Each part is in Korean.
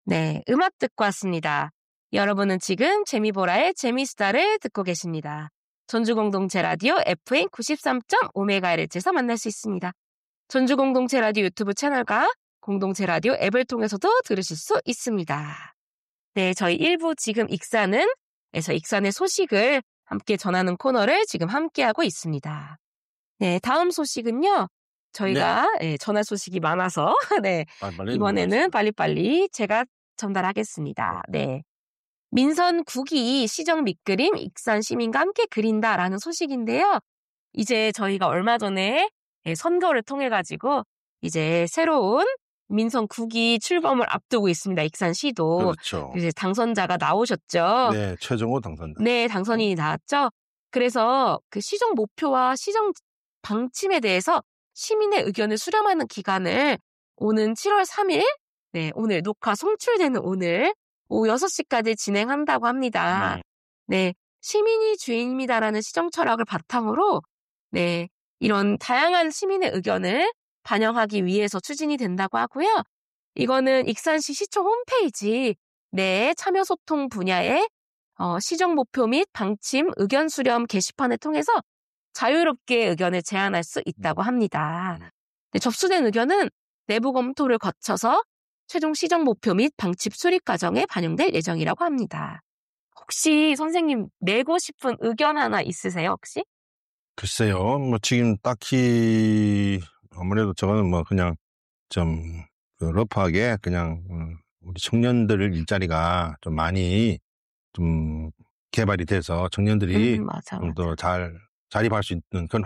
네, 음악 듣고 왔습니다. 여러분은 지금 재미보라의 재미수다를 듣고 계십니다. 전주공동체 라디오 FM 93.5MHz에서 만날 수 있습니다. 전주공동체 라디오 유튜브 채널과 공동체 라디오 앱을 통해서도 들으실 수 있습니다. 네, 저희 1부 지금 익산의 소식을 함께 전하는 코너를 지금 함께하고 있습니다. 네, 다음 소식은요. 저희가 전할 소식이 많아서 네, 이번에는 빨리빨리 제가 전달하겠습니다. 네, 민선 9기 시정 밑그림 익산 시민과 함께 그린다라는 소식인데요. 이제 저희가 얼마 전에 선거를 통해 가지고 이제 새로운 민선 9기 출범을 앞두고 있습니다. 익산시도. 그렇죠. 이제 당선자가 나오셨죠. 네, 최정호 당선자. 네, 당선인이 나왔죠. 그래서 그 시정 목표와 시정 방침에 대해서 시민의 의견을 수렴하는 기간을 오는 7월 3일, 네, 오늘 녹화 송출되는 오늘 오후 6시까지 진행한다고 합니다. 네, 시민이 주인입니다라는 시정 철학을 바탕으로 네, 이런 다양한 시민의 의견을 반영하기 위해서 추진이 된다고 하고요. 이거는 익산시 시청 홈페이지 내 참여 소통 분야의 시정 목표 및 방침 의견 수렴 게시판을 통해서 자유롭게 의견을 제안할 수 있다고 합니다. 네, 접수된 의견은 내부 검토를 거쳐서 최종 시정 목표 및 방침 수립 과정에 반영될 예정이라고 합니다. 혹시 선생님 내고 싶은 의견 하나 있으세요, 혹시? 글쎄요, 뭐 지금 딱히 아무래도 저거는 뭐 그냥 좀 러프하게 그냥 우리 청년들 일자리가 좀 많이 좀 개발이 돼서 청년들이 좀 더 잘 자립할 수 있는 그런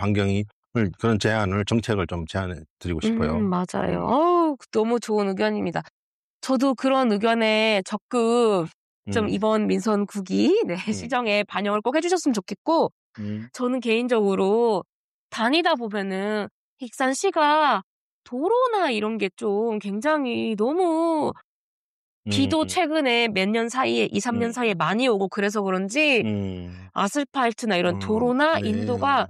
그런 정책을 좀 제안해 드리고 싶어요. 맞아요. 너무 좋은 의견입니다. 저도 그런 의견에 적극 좀 이번 민선 9기 시정에 반영을 꼭 해주셨으면 좋겠고, 저는 개인적으로 다니다 보면은 익산시가 도로나 이런 게 좀 굉장히 너무 비도 최근에 몇 년 사이에 2, 3년 사이에 많이 오고 그래서 그런지 아스팔트나 이런 도로나 인도가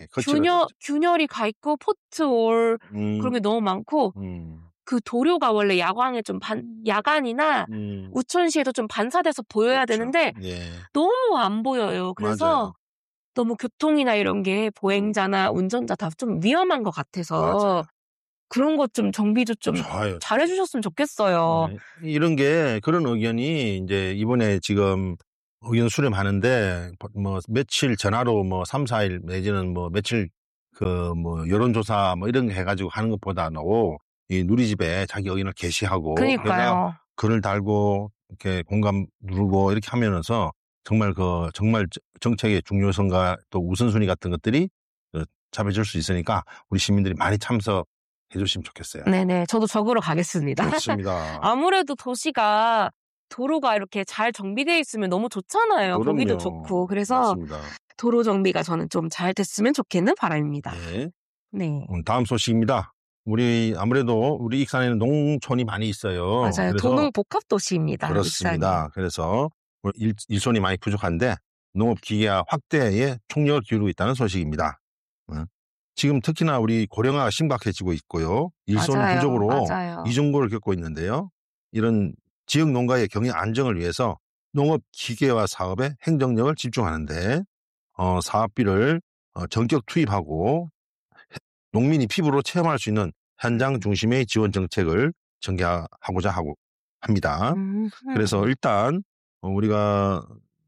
균열이 가 있고 포트홀 그런 게 너무 많고 그 도료가 원래 야광에 좀 야간이나 우천시에도 좀 반사돼서 보여야 되는데 너무 안 보여요. 그래서 맞아요. 너무 교통이나 이런 게 보행자나 운전자 다 좀 위험한 것 같아서 맞아요. 그런 것 좀 정비도 좀 잘해주셨으면 좋겠어요. 이런 게 그런 의견이 이제 이번에 지금 의견 수렴하는데 뭐 며칠 전화로 뭐 3, 4일 내지는 뭐 며칠 뭐 여론조사 뭐 이런 거 해가지고 하는 것보다는 이 누리집에 자기 의견을 게시하고 그러니까요. 글을 달고 이렇게 공감 누르고 이렇게 하면서 정말 정말 정책의 중요성과 또 우선순위 같은 것들이 잡혀질 수 있으니까 우리 시민들이 많이 참석해 주시면 좋겠어요. 네네. 저도 적으러 가겠습니다. 그렇습니다. 아무래도 도로가 이렇게 잘 정비되어 있으면 너무 좋잖아요. 그럼요. 보기도 좋고. 그래서 맞습니다. 도로 정비가 저는 좀 잘 됐으면 좋겠는 바람입니다. 네. 다음 소식입니다. 아무래도 우리 익산에는 농촌이 많이 있어요. 맞아요. 그래서 도농 복합 도시입니다. 그렇습니다. 익산이. 그래서 일손이 많이 부족한데 농업기계화 확대에 총력을 기울이고 있다는 소식입니다. 지금 특히나 우리 고령화가 심각해지고 있고요. 일손 부족으로 이중고를 겪고 있는데요. 이런 지역 농가의 경영 안정을 위해서 농업기계화 사업에 행정력을 집중하는데 사업비를 전격 투입하고 농민이 피부로 체험할 수 있는 현장 중심의 지원 정책을 전개하고자 합니다. 그래서 일단 우리가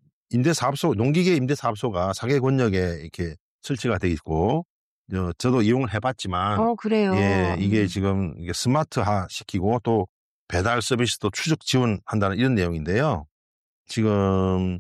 농기계 임대사업소가 4개 권역에 이렇게 설치가 되어 있고 저도 이용을 해봤지만 그래요. 이게 지금 스마트화 시키고 또 배달 서비스도 추적 지원한다는 이런 내용인데요. 지금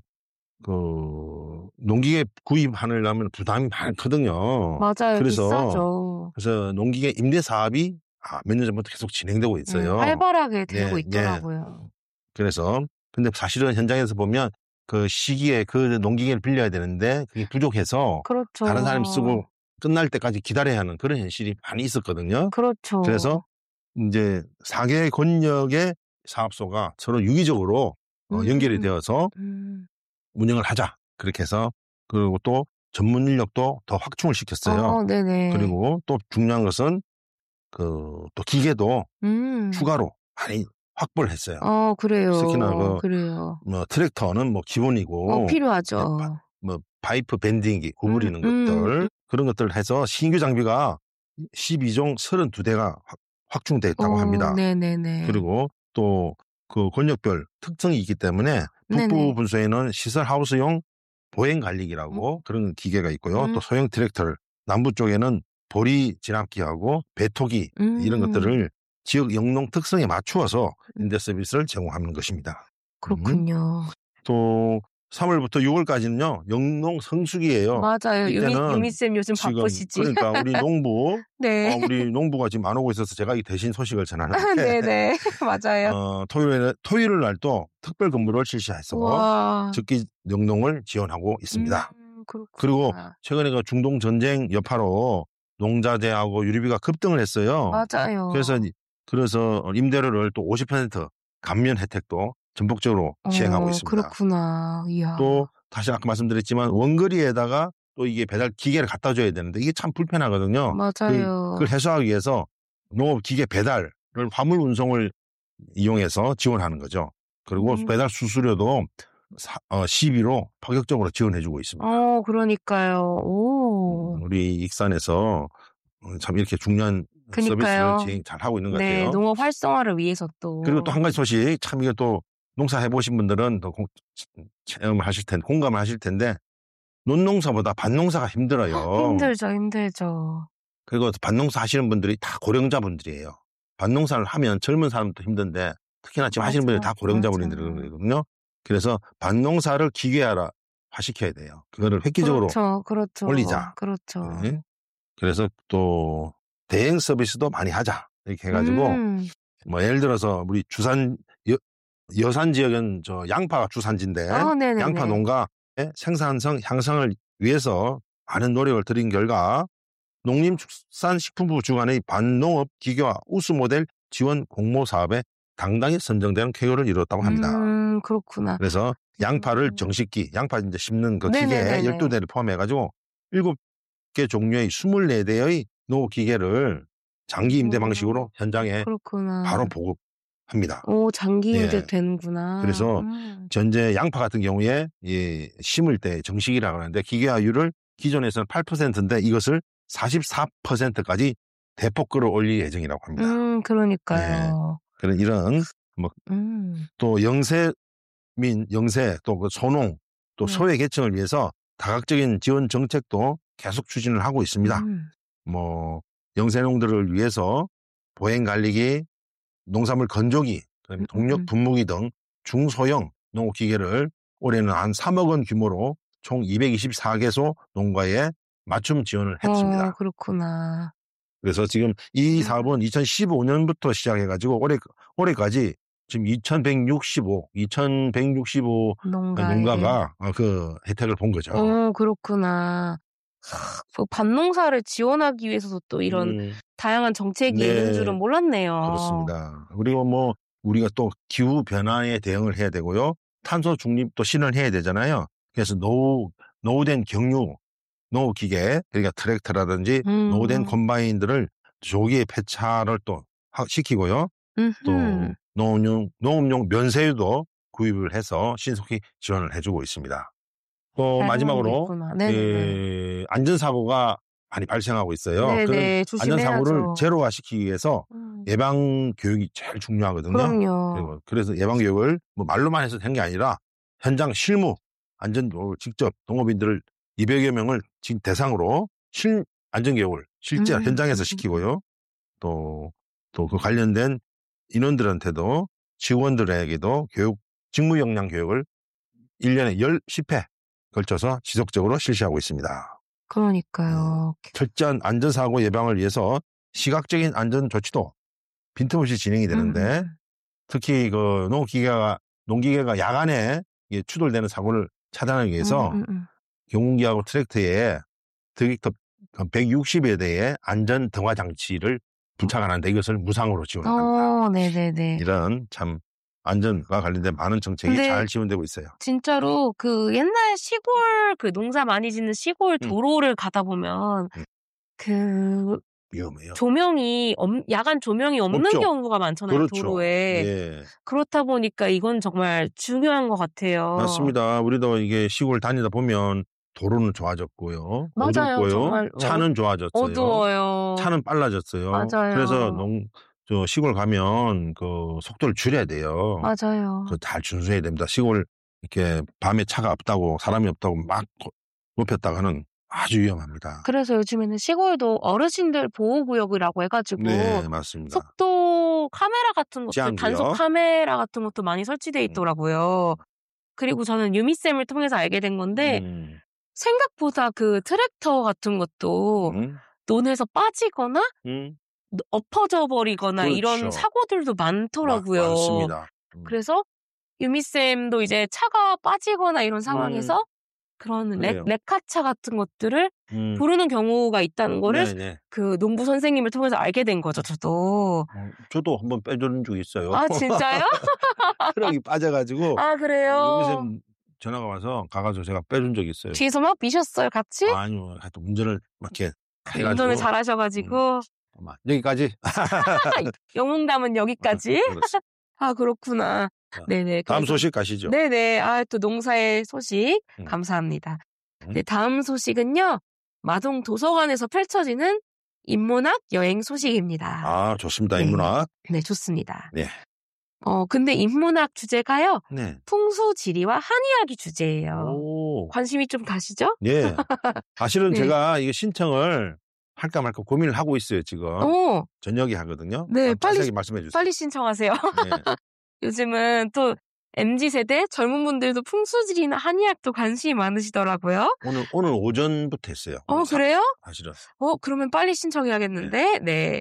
농기계 구입하려면 부담이 많거든요. 맞아요. 그래서 비싸죠. 그래서 농기계 임대 사업이 몇 년 전부터 계속 진행되고 있어요. 활발하게 되고 있더라고요. 그래서 근데 사실은 현장에서 보면 그 시기에 그 농기계를 빌려야 되는데 그게 부족해서 그렇죠. 다른 사람이 쓰고 끝날 때까지 기다려야 하는 그런 현실이 많이 있었거든요. 그렇죠. 그래서 이제 4개 권역의 사업소가 서로 유기적으로 연결이 되어서 운영을 하자. 그렇게 해서 그리고 또 전문 인력도 더 확충을 시켰어요. 네네. 그리고 또 중요한 것은 또 기계도 추가로 많이 확보를 했어요. 그래요. 특히나 그래요. 트랙터는 기본이고 필요하죠. 파이프 밴딩기 구부리는 것들 그런 것들을 해서 신규 장비가 12종 32대가 확충돼 있다고 합니다. 네네네. 그리고 또 그 권역별 특성이 있기 때문에 북부 네네. 분소에는 시설 하우스용 보행 관리기라고 그런 기계가 있고요. 또 소형 트랙터를 남부 쪽에는 보리 진압기하고 배토기 이런 것들을 지역 영농 특성에 맞추어서 임대 서비스를 제공하는 것입니다. 그렇군요. 또 3월부터 6월까지는요 영농 성수기예요. 맞아요. 이때는 유미쌤 요즘 지금 바쁘시지. 그러니까 우리 농부 네. 우리 농부가 지금 안 오고 있어서 제가 이 대신 소식을 전하는데 네네. 맞아요. 토요일 날도 특별 근무를 실시해서 와. 적기 영농을 지원하고 있습니다. 그렇구나. 그리고 최근에 그 중동 전쟁 여파로 농자재하고 유류비가 급등을 했어요. 맞아요. 그래서 임대료를 또 50% 감면 혜택도 전폭적으로 시행하고 있습니다. 그렇구나. 이야. 또 다시 아까 말씀드렸지만 원거리에다가 또 이게 배달 기계를 갖다 줘야 되는데 이게 참 불편하거든요. 맞아요. 그걸 해소하기 위해서 농업 기계 배달을 화물 운송을 이용해서 지원하는 거죠. 그리고 배달 수수료도 시비로 파격적으로 지원해주고 있습니다. 그러니까요. 오. 우리 익산에서 참 이렇게 중요한 그러니까요. 서비스를 잘 하고 있는 것 네, 같아요. 농업 활성화를 위해서 또. 그리고 또 한 가지 소식, 참 이게 또 농사 해보신 분들은 더 체험하실 텐데, 공감을 하실 텐데, 논농사보다 밭농사가 힘들어요. 힘들죠. 그리고 밭농사 하시는 분들이 다 고령자분들이에요. 밭농사를 하면 젊은 사람도 힘든데, 특히나 지금 하시는 분들이 다 고령자분들이거든요. 그래서 밭농사를 기계화시켜야 돼요. 그거를 획기적으로 그렇죠. 올리자. 그렇죠. 네. 그래서 또 대행 서비스도 많이 하자. 이렇게 해가지고 예를 들어서 우리 여산 지역은 양파가 주산지인데 양파 농가의 생산성 향상을 위해서 많은 노력을 들인 결과 농림축산식품부 주관의 밭농업 기계화 우수 모델 지원 공모 사업에 당당히 선정되는 쾌거를 이뤘다고 합니다. 그렇구나. 그래서 양파를 정식기, 양파 이제 심는 그 기계 12대를 포함해가지고 7개 종류의 24대의 농업 기계를 장기 임대 방식으로 현장에 바로 보급합니다. 장기 임대 되는구나. 그래서 전제 양파 같은 경우에 심을 때 정식이라고 하는데 기계화율을 기존에서는 8%인데 이것을 44%까지 대폭 끌어올릴 예정이라고 합니다. 그러니까요. 그런 이런 또 영세 또 그 소농 또 소외 계층을 위해서 다각적인 지원 정책도 계속 추진을 하고 있습니다. 영세농들을 위해서 보행 관리기, 농산물 건조기, 동력 분무기 등 중소형 농업 기계를 올해는 한 3억 원 규모로 총 224개소 농가에 맞춤 지원을 했습니다. 그렇구나. 그래서 지금 이 사업은 2015년부터 시작해가지고 올해까지 지금 2165 농가가 그 혜택을 본 거죠. 그렇구나. 밭농사를 지원하기 위해서도 또 이런 다양한 정책이 있는 줄은 몰랐네요. 그렇습니다. 그리고 우리가 또 기후 변화에 대응을 해야 되고요. 탄소 중립도 실현해야 되잖아요. 그래서 노후된 경유 농업 기계, 그러니까 트랙터라든지 노후된 컴바인들을 조기에 폐차를 또 시키고요. 또 농업용 면세유도 구입을 해서 신속히 지원을 해주고 있습니다. 또 마지막으로 안전사고가 많이 발생하고 있어요. 그런 안전사고를 제로화시키기 위해서 예방교육이 제일 중요하거든요. 그럼요. 그래서 예방교육을 말로만 해서 된 게 아니라 현장 실무 안전교육을 직접 농업인들을 200여 명을 지금 대상으로 안전교육을 실제 현장에서 시키고요. 또 그 관련된 인원들한테도 직원들에게도 직무 역량 교육을 1년에 10회 걸쳐서 지속적으로 실시하고 있습니다. 그러니까요. 철저한 안전사고 예방을 위해서 시각적인 안전 조치도 빈틈없이 진행이 되는데 특히 그 농기계가 야간에 추돌되는 사고를 차단하기 위해서 경운기하고 트랙터에 160여 대의 안전 등화 장치를 부착하는데 이것을 무상으로 지원합니다. 네네네. 이런 참 안전과 관련된 많은 정책이 잘 지원되고 있어요. 진짜로 그 옛날 시골 농사 많이 짓는 시골 도로를 가다 보면 위험해요. 야간 조명이 없는 없죠. 경우가 많잖아요, 그렇죠. 도로에. 예. 그렇다 보니까 이건 정말 중요한 것 같아요. 맞습니다. 우리도 이게 시골 다니다 보면 도로는 좋아졌고요. 맞아요. 어둡고요. 정말 차는 좋아졌어요. 어두워요. 차는 빨라졌어요. 맞아요. 그래서 시골 가면 그 속도를 줄여야 돼요. 맞아요. 그거 잘 준수해야 됩니다. 시골 이렇게 밤에 차가 없다고 사람이 없다고 막 높였다가는 아주 위험합니다. 그래서 요즘에는 시골도 어르신들 보호구역이라고 해가지고 네, 맞습니다. 속도 카메라 같은 것도 제한구역. 단속 카메라 같은 것도 많이 설치돼 있더라고요. 그리고 저는 유미쌤을 통해서 알게 된 건데 생각보다 그 트랙터 같은 것도 논에서 빠지거나 엎어져 버리거나 그렇죠. 이런 사고들도 많더라고요. 많습니다. 그래서 유미쌤도 이제 차가 빠지거나 이런 상황에서 그런 레카차 같은 것들을 부르는 경우가 있다는 거를 네네. 그 농부 선생님을 통해서 알게 된 거죠, 저도. 저도 한번 빼준 적이 있어요. 아, 진짜요? 트럭이 빠져가지고. 아, 그래요? 유미쌤 전화가 와서 가가지고 제가 빼준 적이 있어요. 뒤에서 막 미셨어요, 같이? 아니요. 하여튼 운전을 막 이렇게 해가지고. 운전을 잘하셔가지고. 여기까지. 영웅담은 여기까지? 아, 그렇구나. 네네. 다음 소식 가시죠. 네네. 아, 또 농사의 소식 감사합니다. 네, 다음 소식은요. 마동 도서관에서 펼쳐지는 인문학 여행 소식입니다. 아, 좋습니다. 인문학. 네, 좋습니다. 네. 근데 인문학 주제가요. 네. 풍수지리와 한의학이 주제예요. 오. 관심이 좀 가시죠? 네. 사실은 제가 이거 신청을 할까 말까 고민을 하고 있어요, 지금. 저녁에 하거든요. 네, 빨리 말씀해 주세요. 빨리 신청하세요. 네. 요즘은 또 MZ세대 젊은 분들도 풍수지리나 한의학도 관심이 많으시더라고요. 오늘 오전부터 했어요. 그래요? 사실은. 그러면 빨리 신청해야겠는데. 네.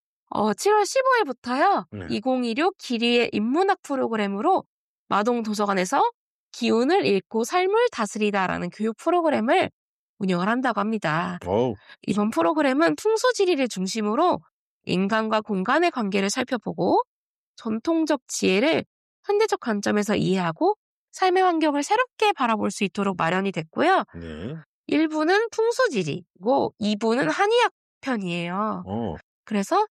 7월 15일부터요. 2016 기리의 인문학 프로그램으로 마동 도서관에서 기운을 읽고 삶을 다스리다라는 교육 프로그램을 운영을 한다고 합니다. 이번 프로그램은 풍수지리를 중심으로 인간과 공간의 관계를 살펴보고 전통적 지혜를 현대적 관점에서 이해하고 삶의 환경을 새롭게 바라볼 수 있도록 마련이 됐고요. 1부는 풍수지리고 2부는 한의학 편이에요. 그래서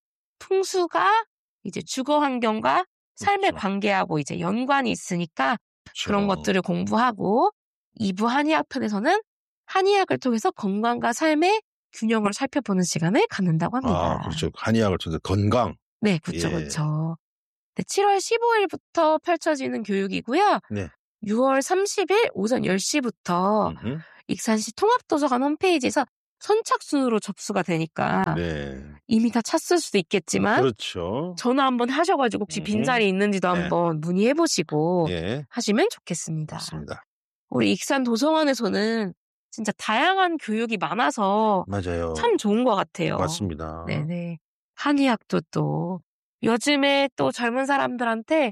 풍수가 이제 주거 환경과 삶의 관계하고 이제 연관이 있으니까 그런 것들을 공부하고 2부 한의학 편에서는 한의학을 통해서 건강과 삶의 균형을 살펴보는 시간을 갖는다고 합니다. 아, 그렇죠. 한의학을 통해서 건강. 네, 그렇죠, 그렇죠. 네, 7월 15일부터 펼쳐지는 교육이고요. 6월 30일 오전 10시부터 익산시 통합도서관 홈페이지에서 선착순으로 접수가 되니까 이미 다 찼을 수도 있겠지만 그렇죠. 전화 한번 하셔가지고 혹시 빈자리 있는지도 한번 문의해보시고 하시면 좋겠습니다. 맞습니다. 우리 익산 도서관에서는 진짜 다양한 교육이 많아서 맞아요. 참 좋은 것 같아요. 맞습니다. 네네. 한의학도 또 요즘에 또 젊은 사람들한테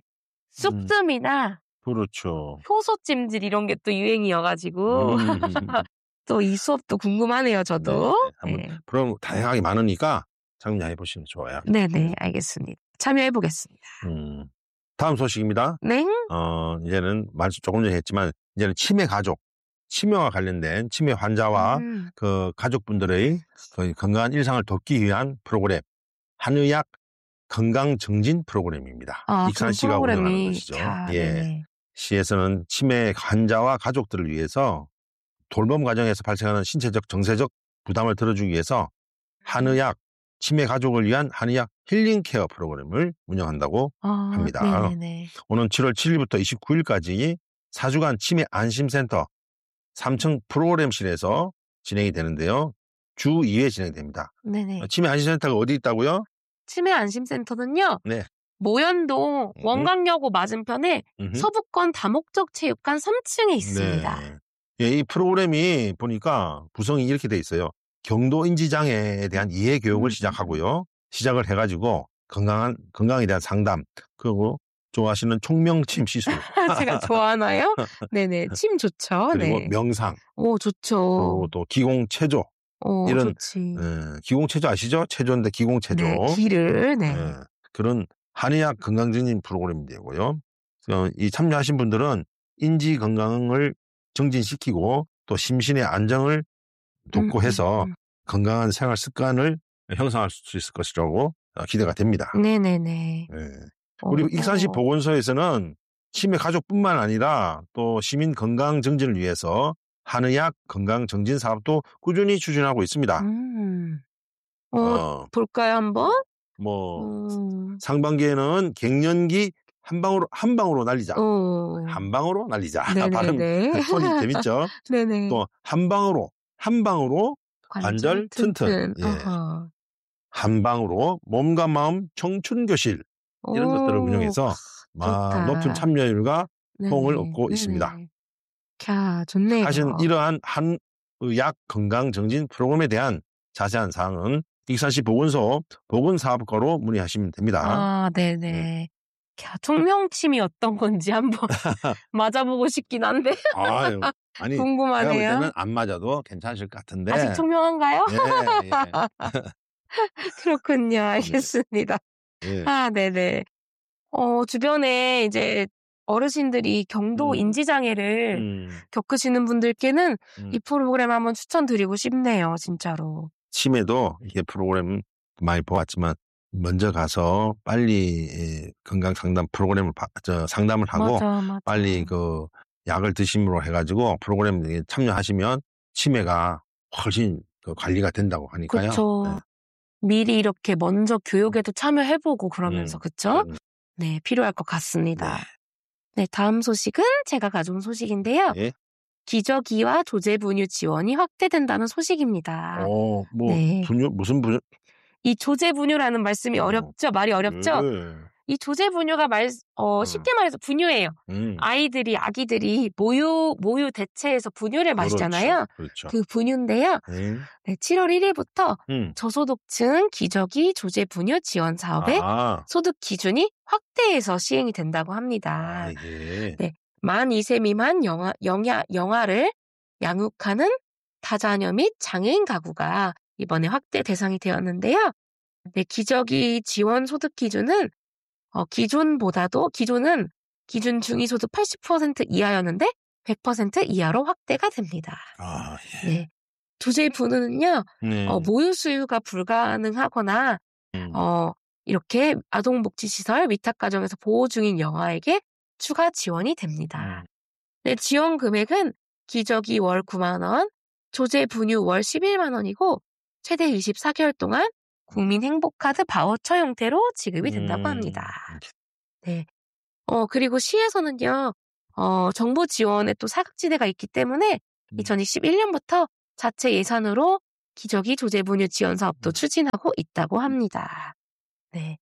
쑥뜸이나 그렇죠. 효소찜질 이런 게 또 유행이어가지고 또 이 수업도 궁금하네요, 저도. 그럼 다양하게 많으니까 참여해보시면 좋아요. 네네, 알겠습니다. 참여해보겠습니다. 다음 소식입니다. 네. 이제는 말씀 조금 전에 했지만 이제는 치매와 관련된 치매 환자와 그 가족분들의 건강한 일상을 돕기 위한 프로그램, 한의학 건강증진 프로그램입니다. 익산시가 운영하는 것이죠. 시에서는 치매 환자와 가족들을 위해서 돌봄 과정에서 발생하는 신체적, 정서적 부담을 덜어주기 위해서 한의학, 치매 가족을 위한 한의학 힐링 케어 프로그램을 운영한다고 합니다. 네네네. 오는 7월 7일부터 29일까지 4주간 치매 안심센터 3층 프로그램실에서 진행이 되는데요. 주 2회 진행됩니다. 네네. 치매 안심센터가 어디 있다고요? 치매 안심센터는요. 모현동 원광여고 맞은편에 서부권 다목적 체육관 3층에 있습니다. 이 프로그램이 보니까 구성이 이렇게 돼 있어요. 경도 인지장애에 대한 이해 교육을 시작하고요. 시작을 해가지고 건강에 대한 상담, 그리고 좋아하시는 총명침 시술. 제가 좋아하나요? 네네. 침 좋죠. 그리고 명상. 오, 좋죠. 그리고 또 기공체조. 이런 좋지. 기공체조 아시죠? 체조인데 기공체조. 기를. 그런 한의학 건강증진 프로그램이 되고요. 이 참여하신 분들은 인지 건강을 정진시키고 또 심신의 안정을 돕고 해서 건강한 생활 습관을 형성할 수 있을 것이라고 기대가 됩니다. 네네네. 네. 우리 익산시 보건소에서는 치매 가족뿐만 아니라 또 시민 건강 증진을 위해서 한의학 건강 정진 사업도 꾸준히 추진하고 있습니다. 볼까요 한번? 상반기에는 갱년기 한 방으로 날리자. 한 방으로 날리자. 발음 톤이 재밌죠? 네네. 또 한 방으로 관절 튼튼. 예. 한 방으로 몸과 마음 청춘 교실 이런 것들을 운영해서 높은 참여율과 호응을 얻고 있습니다. 좋네요. 사실 이러한 한의학 건강 정진 프로그램에 대한 자세한 사항은 익산시 보건소 보건사업과로 문의하시면 됩니다. 네네. 총명침이 어떤 건지 한번 맞아보고 싶긴 한데. 아니, 궁금하네요. 제가 볼 때는 안 맞아도 괜찮으실 것 같은데. 아직 총명한가요? 예. 그렇군요. 알겠습니다. 예. 네네. 주변에 이제 어르신들이 경도 인지장애를 겪으시는 분들께는 이 프로그램 한번 추천드리고 싶네요. 진짜로. 치매도 이게 프로그램 많이 보았지만 먼저 가서 빨리 건강 상담 프로그램을 상담을 하고 맞아. 빨리 그 약을 드심으로 해가지고 프로그램에 참여하시면 치매가 훨씬 관리가 된다고 하니까요. 그렇죠. 네. 미리 이렇게 먼저 교육에도 참여해보고 그러면서 그렇죠? 네, 필요할 것 같습니다. 네, 다음 소식은 제가 가져온 소식인데요. 네. 기저귀와 조제분유 지원이 확대된다는 소식입니다. 분유 무슨 분유? 이 조제분유라는 말씀이 어렵죠? 말이 어렵죠? 이 조제분유가 쉽게 말해서 분유예요. 아기들이 모유 대체해서 분유를 마시잖아요. 그렇죠. 그 분유인데요. 네, 7월 1일부터 저소득층 기저귀 조제분유 지원 사업의 소득 기준이 확대해서 시행이 된다고 합니다. 네, 만 2세 미만 영아를 양육하는 다자녀 및 장애인 가구가 이번에 확대 대상이 되었는데요. 네, 기저귀 지원 소득 기준은 기존은 기준 중위소득 80% 이하였는데 100% 이하로 확대가 됩니다. 네. 조제분유는요, 모유 수유가 불가능하거나, 이렇게 아동복지시설 위탁가정에서 보호 중인 영아에게 추가 지원이 됩니다. 네, 지원 금액은 기저귀 월 9만원, 조제분유 월 11만원이고, 최대 24개월 동안 국민 행복카드 바우처 형태로 지급이 된다고 합니다. 네. 그리고 시에서는요, 정부 지원에 또 사각지대가 있기 때문에 2021년부터 자체 예산으로 기저귀 조제분유 지원 사업도 추진하고 있다고 합니다. 네.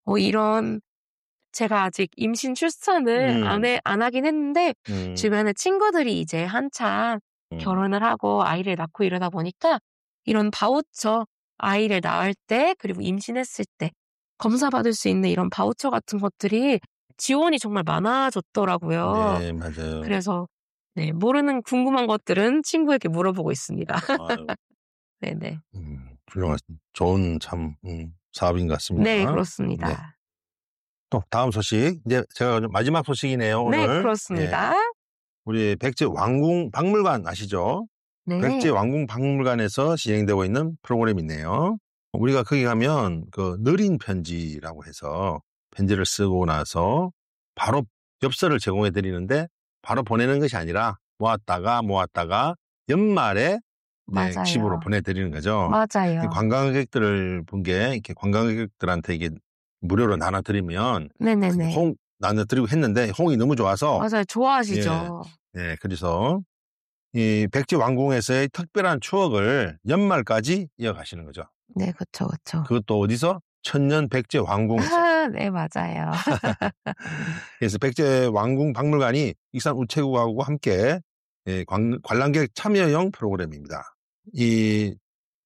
제가 아직 임신 출산을 안 하긴 했는데, 주변에 친구들이 이제 한참 결혼을 하고 아이를 낳고 이러다 보니까 이런 바우처, 아이를 낳을 때, 그리고 임신했을 때 검사받을 수 있는 이런 바우처 같은 것들이 지원이 정말 많아졌더라고요. 네, 맞아요. 그래서 네, 모르는 궁금한 것들은 친구에게 물어보고 있습니다. 네네. 훌륭한, 좋은 사업인 것 같습니다. 네, 그렇습니다. 네. 또 다음 소식, 이제 제가 마지막 소식이네요. 오늘. 네, 그렇습니다. 네. 우리 백제 왕궁 박물관 아시죠? 네. 백제 왕궁 박물관에서 진행되고 있는 프로그램이 있네요. 우리가 거기 가면 그 느린 편지라고 해서 편지를 쓰고 나서 바로 엽서를 제공해 드리는데 바로 보내는 것이 아니라 모았다가 연말에 집으로 보내드리는 거죠. 맞아요. 관광객들을 본 게 이렇게 관광객들한테 이게 무료로 나눠드리면 네네네. 나눠드리고 했는데 호응이 너무 좋아서 맞아요. 좋아하시죠. 네, 그래서 이 백제 왕궁에서의 특별한 추억을 연말까지 이어가시는 거죠. 네, 그렇죠. 그것도 어디서? 천년 백제 왕궁에서. 네, 맞아요. 그래서 백제 왕궁 박물관이 익산 우체국하고 함께 관람객 참여형 프로그램입니다. 이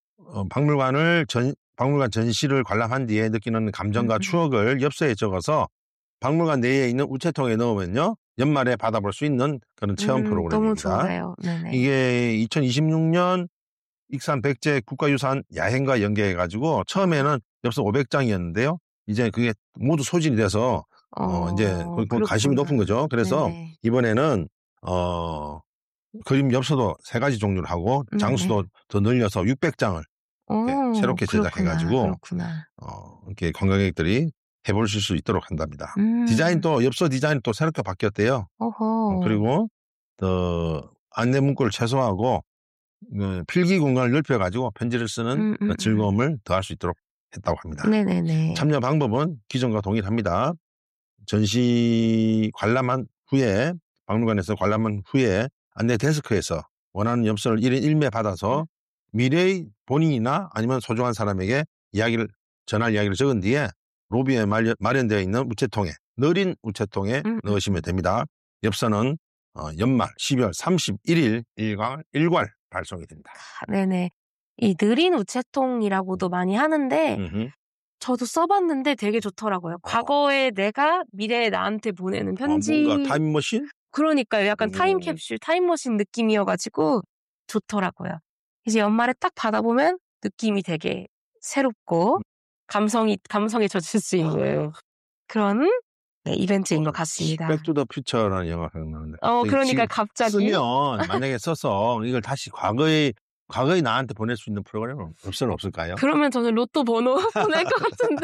박물관 전시를 관람한 뒤에 느끼는 감정과 추억을 엽서에 적어서 박물관 내에 있는 우체통에 넣으면요, 연말에 받아볼 수 있는 그런 체험 프로그램입니다. 너무 좋아요. 네네. 이게 2026년 익산 백제 국가유산 야행과 연계해가지고 처음에는 엽서 500장이었는데요. 이제 그게 모두 소진이 돼서 이제 관심이 높은 거죠. 그래서 네네. 이번에는 그림 엽서도 3가지 종류를 하고 장수도 더 늘려서 600장을 새롭게 제작해가지고 그렇구나. 이렇게 관광객들이 해보실 수 있도록 한답니다. 디자인도 엽서 디자인이 또 새롭게 바뀌었대요. 그리고 안내 문구를 최소화하고 필기 공간을 넓혀가지고 편지를 쓰는 즐거움을 더할 수 있도록 했다고 합니다. 네네네. 참여 방법은 기존과 동일합니다. 전시 관람한 후에 박물관에서 관람한 후에 안내 데스크에서 원하는 엽서를 1인 1매 받아서 미래의 본인이나 아니면 소중한 사람에게 전할 이야기를 적은 뒤에 로비에 마련되어 있는 우체통에 느린 우체통에 넣으시면 됩니다. 엽서는 연말 12월 31일 일괄 발송이 됩니다. 네네. 이 느린 우체통이라고도 많이 하는데 저도 써봤는데 되게 좋더라고요. 과거에 내가 미래에 나한테 보내는 편지. 뭔가 타임머신? 그러니까요. 약간 타임캡슐, 타임머신 느낌이어가지고 좋더라고요. 이제 연말에 딱 받아보면 느낌이 되게 새롭고 감성에 젖을 수 있는 그런 이벤트인 것 같습니다. 백투더 퓨처라는 영화가 생각나는데. 그러니까 갑자기. 쓰면 만약에 써서 이걸 다시 과거에 나한테 보낼 수 있는 프로그램은 없을까요? 그러면 저는 로또 번호 보낼 것 같은데.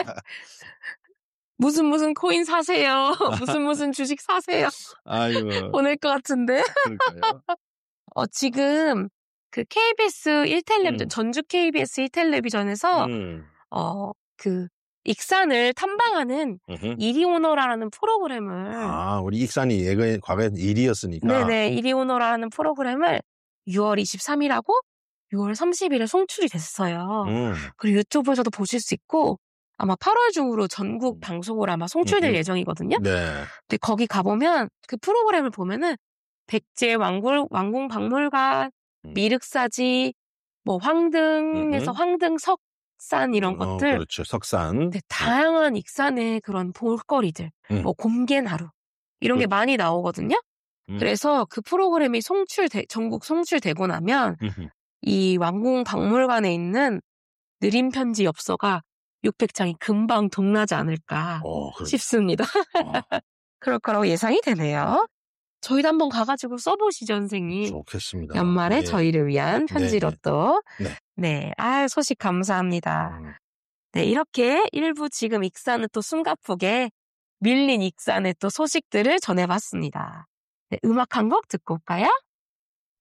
무슨 코인 사세요. 무슨 주식 사세요. 아이고. 보낼 것 같은데. 그럴까요? 지금 그 KBS 1텔레비전, 전주 KBS 1텔레비전에서 그 익산을 탐방하는 이리오너라는 프로그램을. 우리 익산이 과거에 일이었으니까. 네네, 이리오너라는 프로그램을 6월 23일하고 6월 30일에 송출이 됐어요. 그리고 유튜브에서도 보실 수 있고 아마 8월 중으로 전국 방송으로 아마 송출될 예정이거든요. 네. 근데 거기 가보면 그 프로그램을 보면은 백제 왕궁 박물관, 미륵사지, 뭐 황등에서 황등 석산 이런 것들. 그렇죠. 석산. 네, 다양한 익산의 그런 볼거리들, 뭐 곰개나루 이런 게 많이 나오거든요. 그래서 그 프로그램이 전국 송출되고 나면 이 왕궁 박물관에 있는 느린 편지 엽서가 600장이 금방 동나지 않을까 싶습니다. 그럴 거라고 예상이 되네요. 저희도 한번 가가지고 써보시죠, 선생님. 좋겠습니다. 연말에 저희를 위한 편지로 또. 네. 소식 감사합니다. 네, 이렇게 일부 지금 익산은 또 숨가쁘게 밀린 익산의 또 소식들을 전해봤습니다. 네, 음악 한 곡 듣고 올까요?